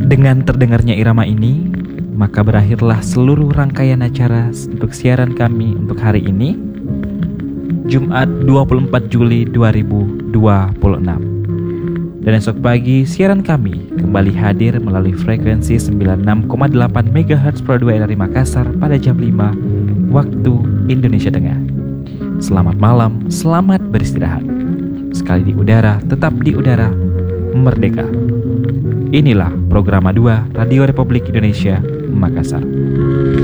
Dengan terdengarnya irama ini, maka berakhirlah seluruh rangkaian acara untuk siaran kami untuk hari ini, Jumat 24 Juli 2026. Dan esok pagi siaran kami kembali hadir melalui frekuensi 96,8 MHz Pro 2 RRI Makassar pada jam 5 waktu Indonesia Tengah. Selamat malam, selamat beristirahat. Sekali di udara, tetap di udara, merdeka. Inilah Programa 2 Radio Republik Indonesia Makassar.